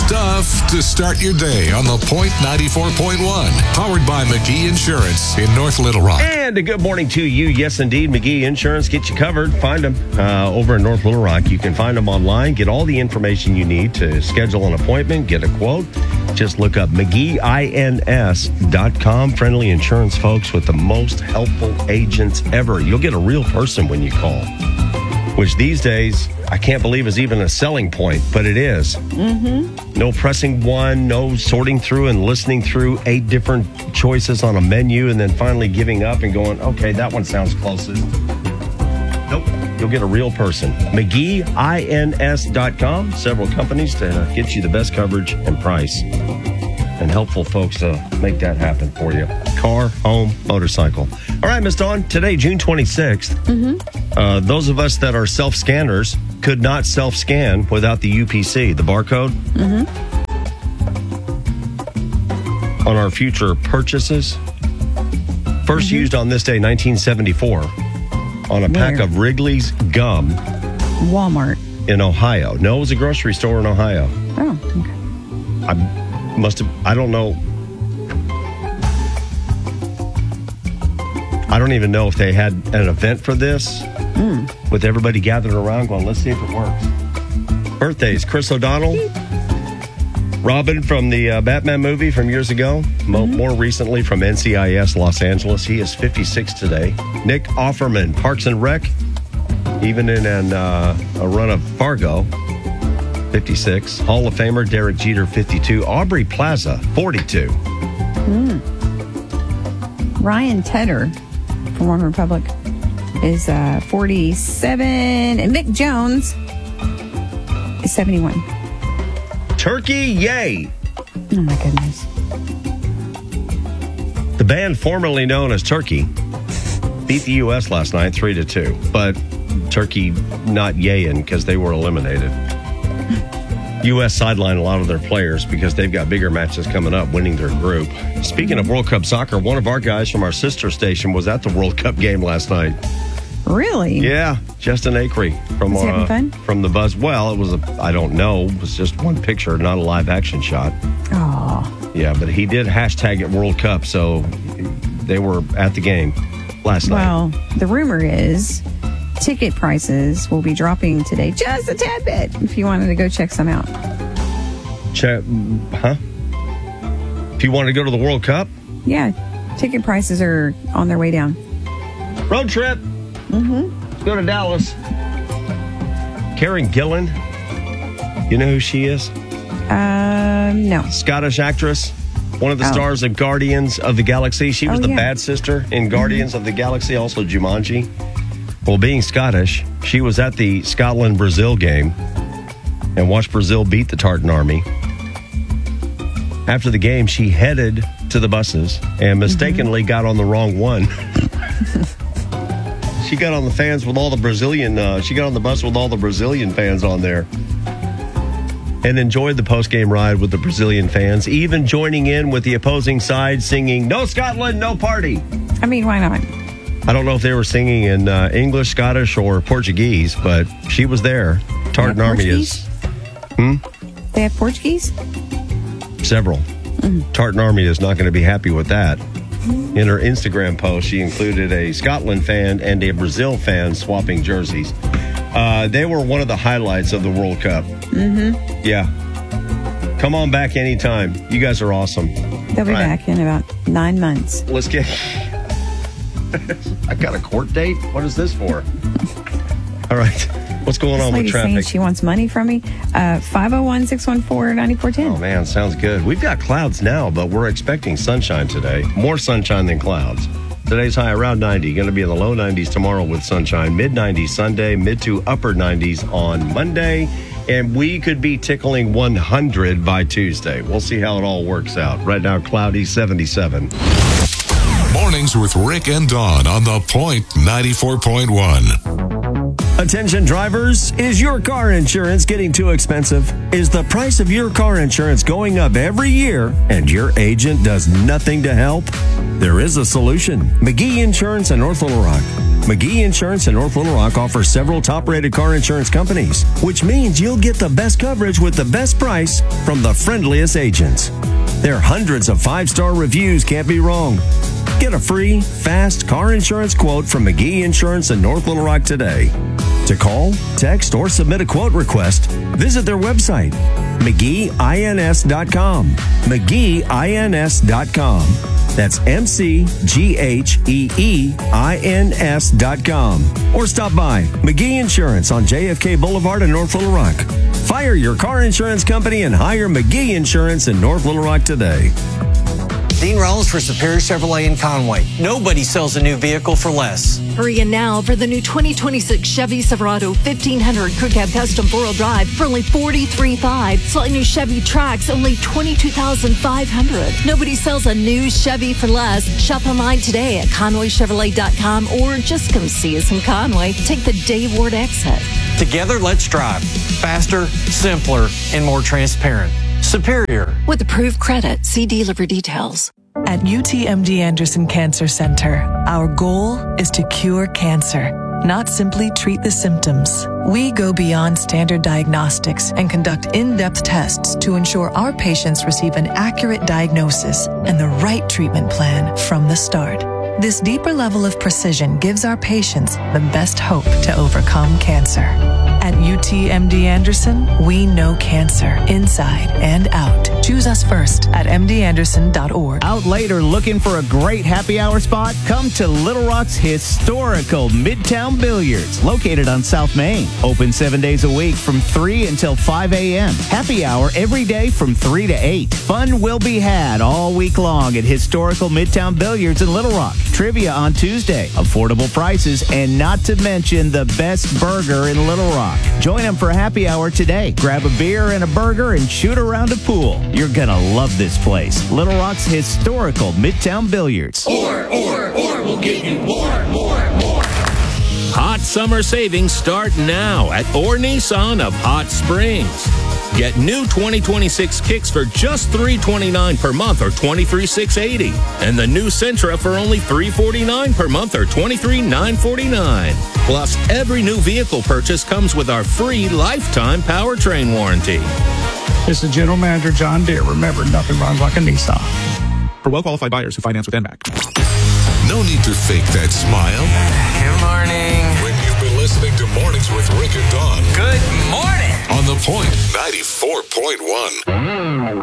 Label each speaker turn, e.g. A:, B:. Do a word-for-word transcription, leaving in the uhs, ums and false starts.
A: stuff to start your day on The Point ninety-four point one. Powered by McGee Insurance in North Little Rock.
B: And a good morning to you. Yes, indeed. McGee Insurance gets you covered. Find them uh, over in North Little Rock. You can find them online. Get all the information you need to schedule an appointment. Get a quote. Just look up McGee Ins dot com. Friendly insurance folks with the most helpful agents ever. You'll get a real person when you call, which these days I can't believe is even a selling point, but it is.
C: Mm-hmm.
B: No pressing one, no sorting through and listening through eight different choices on a menu and then finally giving up and going, okay, that one sounds closest. Nope. You'll get a real person. McGee Ins dot com. Several companies to get you the best coverage and price. And helpful folks to make that happen for you. Car, home, motorcycle. All right, Miss Dawn, today, June twenty-sixth,
C: Mm-hmm.
B: uh, those of us that are self-scanners could not self-scan without the U P C, the barcode.
C: Mm-hmm.
B: On our future purchases. First
C: Mm-hmm.
B: used on this day, nineteen seventy-four, on a pack
C: Where?
B: of Wrigley's gum
C: Walmart.
B: in Ohio. No, it was a grocery store in Ohio.
C: Oh, okay.
B: I must have, I don't know. I don't even know if they had an event for this
C: Mm.
B: with everybody gathered around going, let's see if it works. Birthdays, Chris O'Donnell, Robin from the uh, Batman movie from years ago, Mo-
C: Mm-hmm.
B: more recently from N C I S Los Angeles. He is fifty-six today. Nick Offerman, Parks and Rec, even in an, uh, a run of Fargo, fifty-six. Hall of Famer Derek Jeter, fifty-two. Aubrey Plaza, forty-two.
C: Mm. Ryan Tedder from One Republic is uh, forty-seven. And Mick Jones is seventy-one.
B: Turkey Yay!
C: Oh, my goodness.
B: The band formerly known as Turkey beat the U S last night three to two, but Turkey not yayin' because they were eliminated. U S sidelined a lot of their players because they've got bigger matches coming up, winning their group. Speaking of World Cup soccer, one of our guys from our sister station was at the World Cup game last night.
C: Really?
B: Yeah, Justin Akery from
C: Was he having
B: uh,
C: fun?
B: from the Buzz. Well, it was a I don't know, it was just one picture, not a live action shot.
C: Oh.
B: Yeah, but he did hashtag it World Cup, so they were at the game last night.
C: Well, the rumor is ticket prices will be dropping today just a tad bit if you wanted to go check some out.
B: Check, huh? If you want to go to the World Cup?
C: Yeah, ticket prices are on their way down.
B: Road trip.
C: Mm-hmm.
B: Go to Dallas. Karen Gillan. You know who she is?
C: Um, no.
B: Scottish actress. One of the
C: Oh.
B: stars of Guardians of the Galaxy. She was
C: Oh,
B: the
C: yeah.
B: bad sister in Guardians mm-hmm. of the Galaxy, also Jumanji. Well, being Scottish, she was at the Scotland-Brazil game and watched Brazil beat the Tartan Army. After the game, she headed to the buses and mistakenly mm-hmm. got on the wrong one. She got on the fans with all the Brazilian, uh, she got on the bus with all the Brazilian fans on there and enjoyed the post-game ride with the Brazilian fans, even joining in with the opposing side singing, "No Scotland, no party."
C: I mean, why not?
B: I don't know if they were singing in uh, English, Scottish, or Portuguese, but she was there. Tartan Army is... Hmm?
C: They have Portuguese?
B: Several.
C: Mm.
B: Tartan Army is not going to be happy with that. In her Instagram post, she included a Scotland fan and a Brazil fan swapping jerseys. Uh, they were one of the highlights of the World Cup.
C: Mm-hmm.
B: Yeah. Come on back anytime. You guys are awesome.
C: They'll be
B: Right.
C: back in about nine months.
B: Let's get... I got a court date? What is this for? All right. What's going
C: This
B: on with
C: lady's saying
B: traffic?
C: she wants money from me. Uh, five oh one, six one four, nine four one
B: Oh,
C: zero.
B: man, sounds good. We've got clouds now, but we're expecting sunshine today. More sunshine than clouds. Today's high around ninety. Going to be in the low nineties tomorrow with sunshine. Mid nineties Sunday, mid to upper nineties on Monday. And we could be tickling one hundred by Tuesday. We'll see how it all works out. Right now, cloudy, seventy-seven.
A: Mornings with Rick and Dawn on The Point ninety-four point one.
B: Attention drivers, is your car insurance getting too expensive? Is the price of your car insurance going up every year and your agent does nothing to help? There is a solution. McGee Insurance in North Little Rock. McGee Insurance in North Little Rock offers several top-rated car insurance companies, which means you'll get the best coverage with the best price from the friendliest agents. Their hundreds of five-star reviews can't be wrong. Get a free, fast car insurance quote from McGee Insurance in North Little Rock today. To call, text, or submit a quote request, visit their website, McGee Ins dot com. McGee Ins dot com. That's M C G H E E I N S dot com. Or stop by McGee Insurance on J F K Boulevard in North Little Rock. Fire your car insurance company and hire McGee Insurance in North Little Rock today.
D: Dean Rollins for Superior Chevrolet in Conway. Nobody sells a new vehicle for less.
E: Hurry in now for the new twenty twenty-six Chevy Silverado fifteen hundred Crew Cab Custom four-wheel drive for only forty-three thousand five hundred dollars. Slightly new Chevy Trax, only twenty-two thousand five hundred dollars. Nobody sells a new Chevy for less. Shop online today at Conway Chevrolet dot com or just come see us in Conway. Take the Dave Ward exit.
D: Together, let's drive. Faster, simpler, and more transparent. Superior.
E: With approved credit, see dealer for details.
F: At U T M D Anderson Cancer Center, our goal is to cure cancer, not simply treat the symptoms. We go beyond standard diagnostics and conduct in-depth tests to ensure our patients receive an accurate diagnosis and the right treatment plan from the start. This deeper level of precision gives our patients the best hope to overcome cancer. At U T M D Anderson, we know cancer inside and out. Choose us first at M D Anderson dot org.
G: Out later looking for a great happy hour spot? Come to Little Rock's historical Midtown Billiards, located on South Main. Open seven days a week from three until five a.m. Happy hour every day from three to eight. Fun will be had all week long at historical Midtown Billiards in Little Rock. Trivia on Tuesday, affordable prices, and not to mention the best burger in Little Rock. Join them for happy hour today. Grab a beer and a burger and shoot around a pool. You're going to love this place. Little Rock's historical Midtown Billiards.
H: Or, or, or, we'll give you more, more, more.
I: Hot summer savings start now at Orr Nissan of Hot Springs. Get new twenty twenty-six Kicks for just three hundred twenty-nine dollars per month or twenty-three thousand six hundred eighty dollars. And the new Sentra for only three hundred forty-nine dollars per month or twenty-three thousand nine hundred forty-nine dollars. Plus, every new vehicle purchase comes with our free lifetime powertrain warranty.
J: This is General Manager John Deere. Remember, nothing runs like a Nissan.
K: For well-qualified buyers who finance with N M A C.
A: No need to fake that smile.
D: Good morning.
A: When you've been listening to Mornings with Rick and Dawn.
D: Good morning.
A: On The Point, ninety-four point one.